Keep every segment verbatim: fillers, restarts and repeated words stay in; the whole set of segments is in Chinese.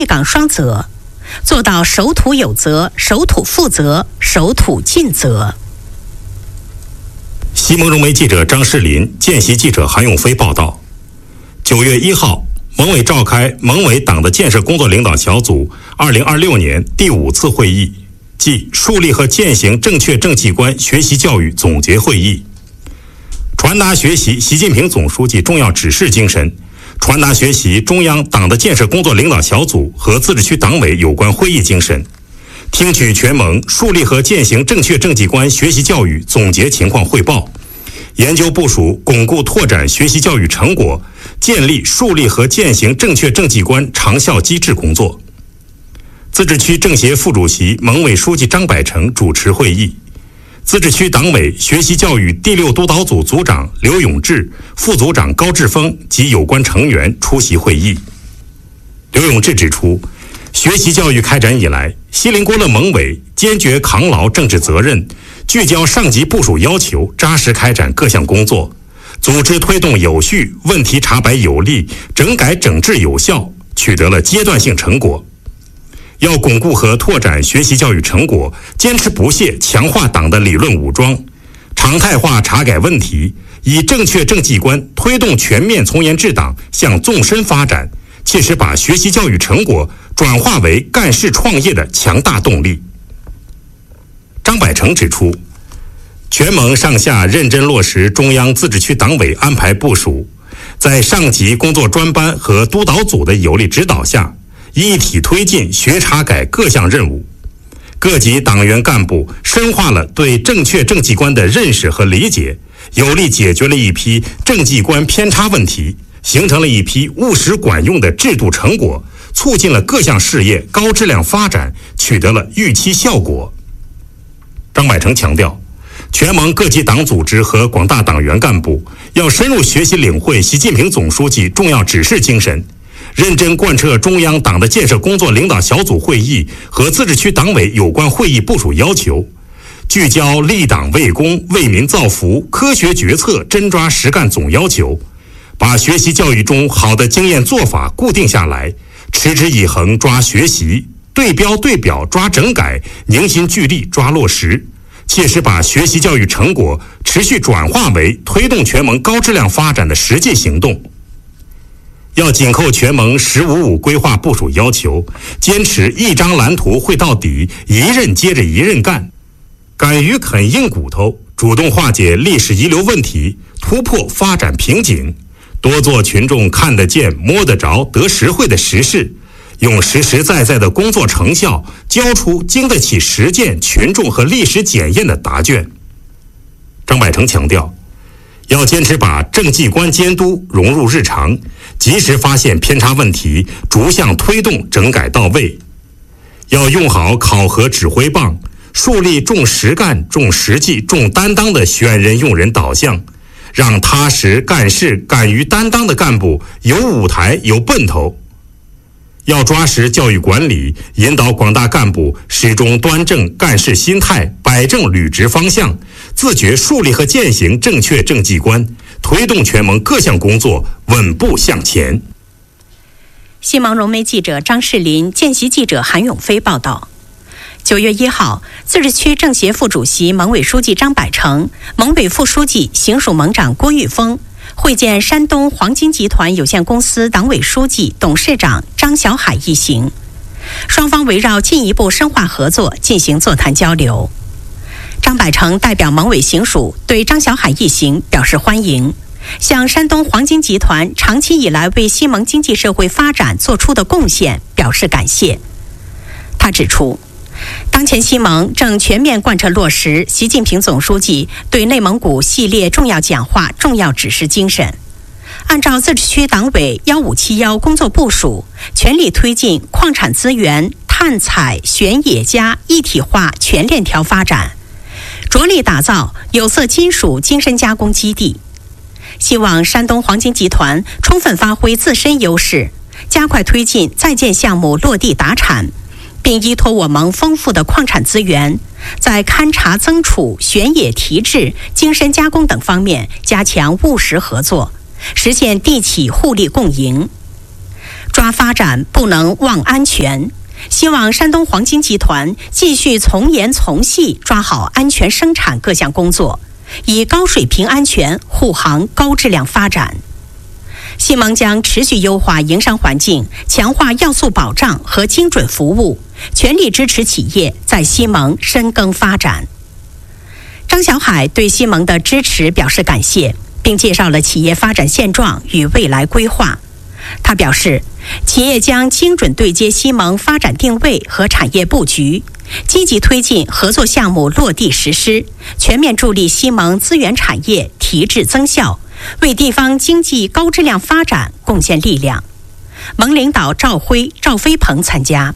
粤港双责，做到守土有责、守土负责、守土尽责。 西蒙融媒记者张世林、见习记者韩永飞报道，九月一号，蒙委召开蒙委党的建设工作领导小组二零二六年第五次会议，即树立和践行正确政绩观学习教育总结会议，传达学习习近平总书记重要指示精神，传达学习中央党的建设工作领导小组和自治区党委有关会议精神，听取全蒙树立和践行正确政绩观学习教育总结情况汇报，研究部署巩固拓展学习教育成果，建立树立和践行正确政绩观长效机制工作。自治区政协副主席、蒙委书记张百成主持会议，自治区党委学习教育第六督导组组长刘永志、副组长高志峰及有关成员出席会议。刘永志指出，学习教育开展以来，锡林郭勒蒙委坚决扛牢政治责任，聚焦上级部署要求，扎实开展各项工作，组织推动有序，问题查白有力，整改整治有效，取得了阶段性成果。要巩固和拓展学习教育成果，坚持不懈强化党的理论武装，常态化查改问题，以正确政绩观推动全面从严治党向纵深发展，切实把学习教育成果转化为干事创业的强大动力。张百成指出，全蒙上下认真落实中央自治区党委安排部署，在上级工作专班和督导组的有力指导下，一体推进学查改各项任务，各级党员干部深化了对正确政绩观的认识和理解，有力解决了一批政绩观偏差问题，形成了一批务实管用的制度成果，促进了各项事业高质量发展，取得了预期效果。张百成强调，全蒙各级党组织和广大党员干部要深入学习领会习近平总书记重要指示精神，认真贯彻中央党的建设工作领导小组会议和自治区党委有关会议部署要求，聚焦立党为公、为民造福、科学决策、真抓实干总要求，把学习教育中好的经验做法固定下来，持之以恒抓学习，对标对表抓整改，凝心聚力抓落实，切实把学习教育成果持续转化为推动全蒙高质量发展的实际行动。要紧扣全蒙“十五五”规划部署要求，坚持一张蓝图绘到底，一任接着一任干，敢于啃硬骨头，主动化解历史遗留问题，突破发展瓶颈，多做群众看得见、摸得着、得实惠的实事，用实实在在的工作成效交出经得起实践、群众和历史检验的答卷。张百成强调，要坚持把政绩观监督融入日常，及时发现偏差问题，逐项推动整改到位。要用好考核指挥棒，树立重实干、重实际、重担当的选人用人导向，让踏实干事、敢于担当的干部有舞台、有奔头。要抓实教育管理，引导广大干部始终端正干事心态，摆正履职方向，自觉树立和践行正确政绩观，推动全蒙各项工作稳步向前。 西蒙融媒记者张世林、见习记者韩永飞报道。九月一号，自治区政协副主席、蒙委书记张百成、蒙委副书记、行署蒙长郭玉峰会见山东黄金集团有限公司党委书记、董事长张小海一行，双方围绕进一步深化合作进行座谈交流。张百成代表蒙委行署对张小海一行表示欢迎，向山东黄金集团长期以来为西蒙经济社会发展做出的贡献表示感谢。他指出，当前西蒙正全面贯彻落实习近平总书记对内蒙古系列重要讲话重要指示精神，按照自治区党委幺五七幺工作部署，全力推进矿产资源、探采、选冶加一体化全链条发展，着力打造有色金属精深加工基地。希望山东黄金集团充分发挥自身优势，加快推进在建项目落地达产，并依托我蒙丰富的矿产资源，在勘查增储、选冶提质、精深加工等方面加强务实合作，实现地企互利共赢。 抓发展不能忘安全，希望山东黄金集团继续从严从细抓好安全生产各项工作，以高水平安全护航高质量发展。西盟将持续优化营商环境，强化要素保障和精准服务，全力支持企业在西盟深耕发展。张小海对西盟的支持表示感谢，并介绍了企业发展现状与未来规划。他表示，企业将精准对接西盟发展定位和产业布局，积极推进合作项目落地实施，全面助力西盟资源产业提质增效，为地方经济高质量发展贡献力量。盟领导赵辉、赵飞鹏参加。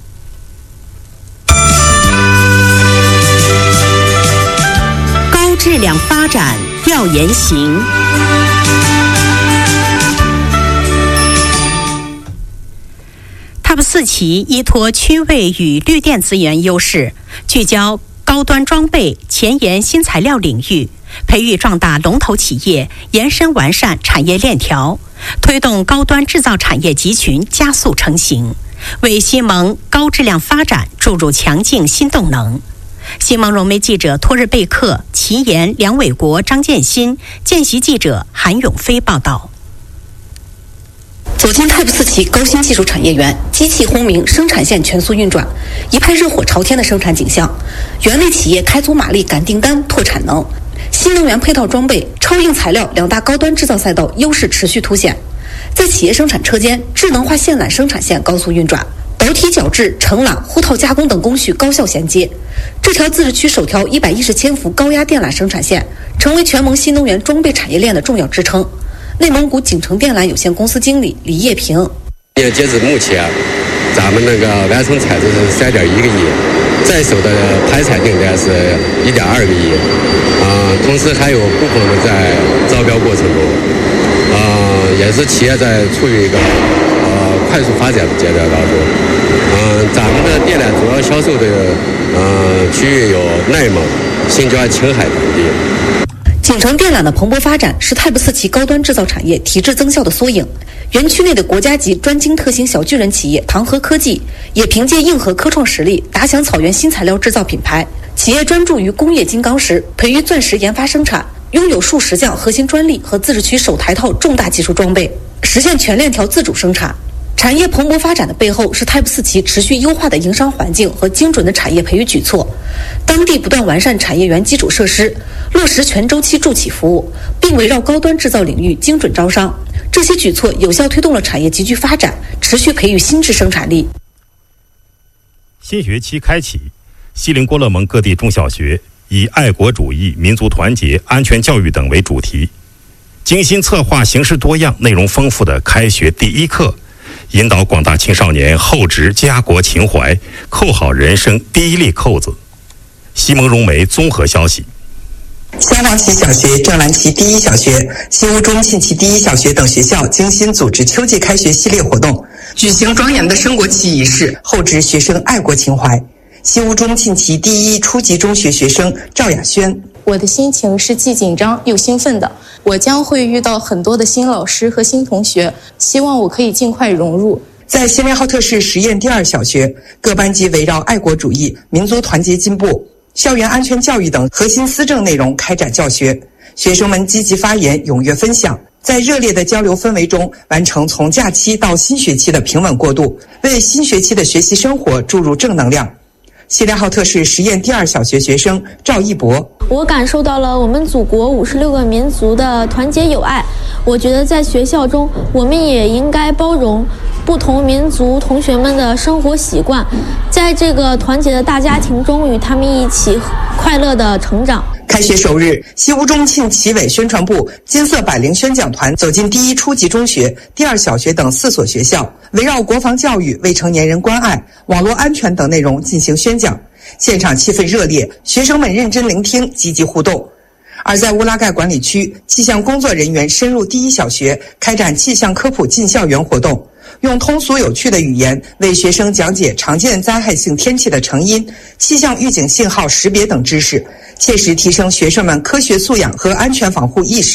高质量发展调研行。T A P 四期依托区位与绿电资源优势，聚焦高端装备、前沿新材料领域，培育壮大龙头企业，延伸完善产业链条，推动高端制造产业集群加速成型，为西盟高质量发展注入强劲新动能。西盟融媒记者托日贝克、齐岩、梁伟国、张建新，见习记者韩永飞报道。 走进 T A P 四期高新技术产业园，机器轰鸣，生产线全速运转，一派热火朝天的生产景象。园内企业开足马力赶订单、拓产能，新能源配套装备、超硬材料两大高端制造赛道优势持续凸显。在企业生产车间，智能化线缆生产线高速运转，导体绞制、承缆、护套加工等工序高效衔接。这条自治区首条一百一十千伏高压电缆生产线，成为全盟新能源装备产业链的重要支撑。内蒙古景城电缆有限公司经理李业平， 截至目前，咱们那个完成采购是三点一个亿，在手的排产订单是一点二个亿，啊、呃，同时还有部分的在招标过程中，啊、呃，也是企业在处于一个呃快速发展的阶段当中，嗯、呃，咱们的电缆主要销售的呃区域有内蒙、新疆、青海等地。 景城电缆的蓬勃发展是 T A P 四期高端制造产业提质增效的缩影。园区内的国家级专精特型小巨人企业唐河科技，也凭借硬核科创实力打响草原新材料制造品牌。企业专注于工业金刚石，培育钻石研发生产，拥有数十项核心专利和自治区首台套重大技术装备，实现全链条自主生产。产业蓬勃发展的背后是 T A P 四期持续优化的营商环境和精准的产业培育举措。当地不断完善产业园基础设施，落实全周期助企服务，并围绕高端制造领域精准招商。这些举措有效推动了产业集聚发展，持续培育新质生产力。 新学期开启，锡林郭勒盟各地中小学以爱国主义、民族团结、安全教育等为主题，精心策划形式多样、内容丰富的开学第一课，引导广大青少年厚植家国情怀，扣好人生第一粒扣子。西盟融媒综合消息。 香望旗小学、正蓝旗第一小学、西乌中沁旗第一小学等学校精心组织秋季开学系列活动，举行庄严的升国旗仪式，厚植学生爱国情怀。西乌中沁旗第一初级中学学生赵雅轩， 我的心情是既紧张又兴奋的。我将会遇到很多的新老师和新同学，希望我可以尽快融入。 在锡林浩特市实验第二小学，各班级围绕爱国主义、民族团结进步、校园安全教育等核心思政内容开展教学，学生们积极发言，踊跃分享，在热烈的交流氛围中完成从假期到新学期的平稳过渡，为新学期的学习生活注入正能量。锡林浩特市实验第二小学学生赵一博， 我感受到了我们祖国五十六个民族的团结友爱。我觉得在学校中，我们也应该包容不同民族同学们的生活习惯，在这个团结的大家庭中，与他们一起快乐的成长。 开学首日，西乌中沁旗委宣传部金色百灵宣讲团走进第一初级中学、第二小学等四所学校，围绕国防教育、未成年人关爱、网络安全等内容进行宣讲。现场气氛热烈，学生们认真聆听，积极互动。而在乌拉盖管理区，气象工作人员深入第一小学，开展气象科普进校园活动，用通俗有趣的语言为学生讲解常见灾害性天气的成因、气象预警信号识别等知识，切实提升学生们科学素养和安全防护意识，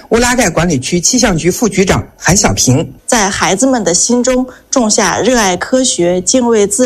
乌拉盖管理区气象局副局长韩小平， 在孩子们的心中种下热爱科学、敬畏自